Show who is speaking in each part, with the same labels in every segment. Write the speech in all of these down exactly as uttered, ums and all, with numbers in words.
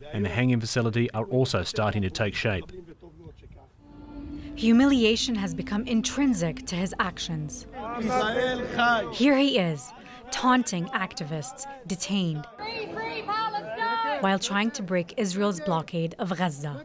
Speaker 1: and the hanging facility are also starting to take shape.
Speaker 2: Humiliation has become intrinsic to his actions. Here he is, taunting activists detained while trying to break Israel's blockade of Gaza.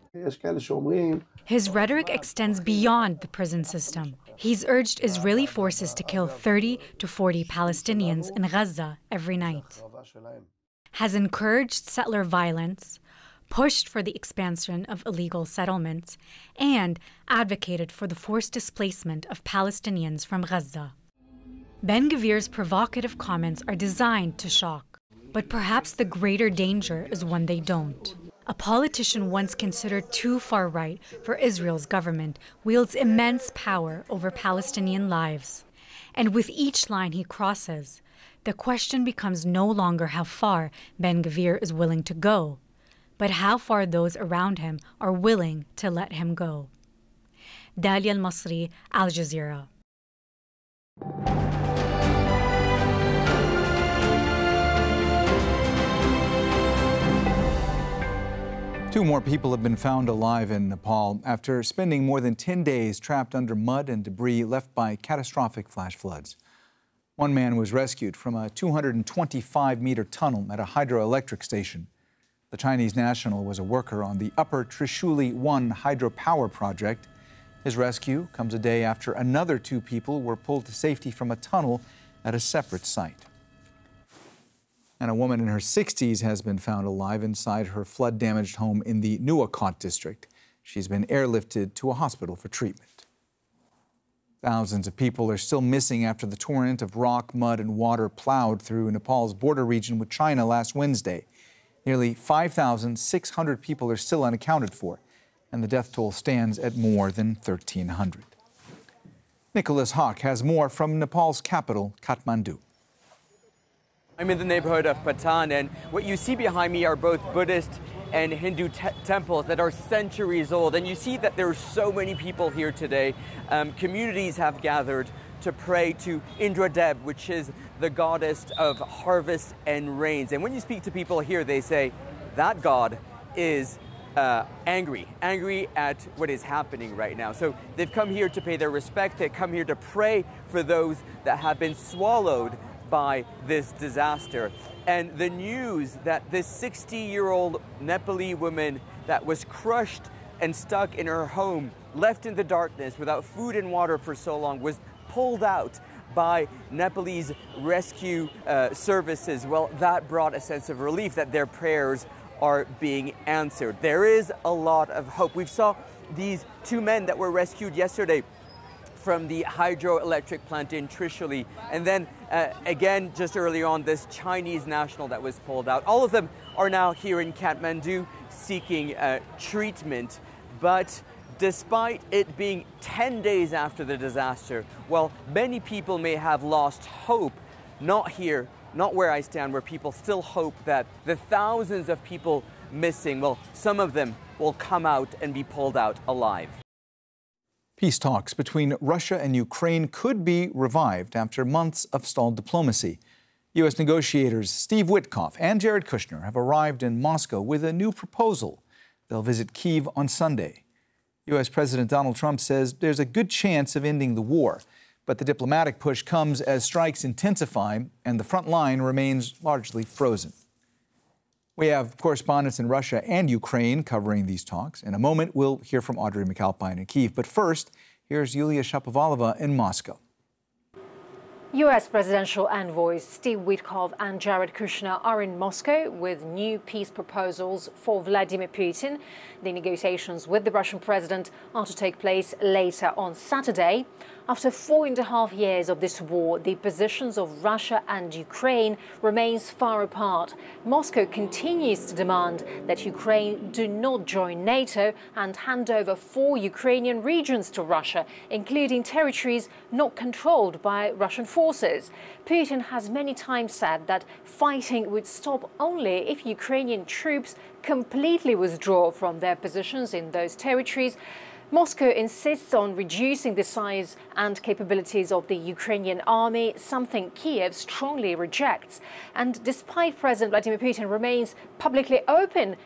Speaker 2: His rhetoric extends beyond the prison system. He's urged Israeli forces to kill thirty to forty Palestinians in Gaza every night, has encouraged settler violence, pushed for the expansion of illegal settlements, and advocated for the forced displacement of Palestinians from Gaza. Ben-Gvir's provocative comments are designed to shock, but perhaps the greater danger is when they don't. A politician once considered too far right for Israel's government wields immense power over Palestinian lives. And with each line he crosses, the question becomes no longer how far Ben-Gvir is willing to go, but how far those around him are willing to let him go. Dalia Al-Masri, Al Jazeera.
Speaker 3: Two more people have been found alive in Nepal after spending more than ten days trapped under mud and debris left by catastrophic flash floods. One man was rescued from a two hundred twenty-five meter tunnel at a hydroelectric station. The Chinese national was a worker on the Upper Trishuli one hydropower project. His rescue comes a day after another two people were pulled to safety from a tunnel at a separate site. And a woman in her sixties has been found alive inside her flood-damaged home in the Nuwakot district. She's been airlifted to a hospital for treatment. Thousands of people are still missing after the torrent of rock, mud, and water plowed through Nepal's border region with China last Wednesday. Nearly five thousand six hundred people are still unaccounted for, and the death toll stands at more than thirteen hundred. Nicholas Hawk has more from Nepal's capital, Kathmandu.
Speaker 4: I'm in the neighborhood of Patan, and what you see behind me are both Buddhist and Hindu te temples that are centuries old. And you see that there are so many people here today. Um, communities have gathered to pray to Indra Deb, which is the goddess of harvest and rains. And when you speak to people here, they say that god is uh, angry, angry at what is happening right now. So they've come here to pay their respect. They come here to pray for those that have been swallowed by this disaster. And the news that this sixty-year-old Nepali woman that was crushed and stuck in her home, left in the darkness without food and water for so long, was pulled out by Nepalese rescue uh, services, well, that brought a sense of relief that their prayers are being answered. There is a lot of hope. We saw these two men that were rescued yesterday from the hydroelectric plant in Trishuli. And then uh, again, just earlier on, this Chinese national that was pulled out. All of them are now here in Kathmandu seeking uh, treatment. But despite it being ten days after the disaster, well, many people may have lost hope. Not here, not where I stand, where people still hope that the thousands of people missing, well, some of them will come out and be pulled out alive.
Speaker 3: Peace talks between Russia and Ukraine could be revived after months of stalled diplomacy. U S negotiators Steve Witkoff and Jared Kushner have arrived in Moscow with a new proposal. They'll visit Kyiv on Sunday. U S President Donald Trump says there's a good chance of ending the war, but the diplomatic push comes as strikes intensify and the front line remains largely frozen. We have correspondents in Russia and Ukraine covering these talks. In a moment, we'll hear from Audrey McAlpine in Kyiv. But first, here's Yulia Shapovalova in Moscow.
Speaker 5: U S presidential envoys Steve Witkoff and Jared Kushner are in Moscow with new peace proposals for Vladimir Putin. The negotiations with the Russian president are to take place later on Saturday. After four and a half years of this war, the positions of Russia and Ukraine remains far apart. Moscow continues to demand that Ukraine do not join NATO and hand over four Ukrainian regions to Russia, including territories not controlled by Russian forces. Putin has many times said that fighting would stop only if Ukrainian troops completely withdraw from their positions in those territories. Moscow insists on reducing the size and capabilities of the Ukrainian army, something Kiev strongly rejects. And despite President Vladimir Putin remains publicly open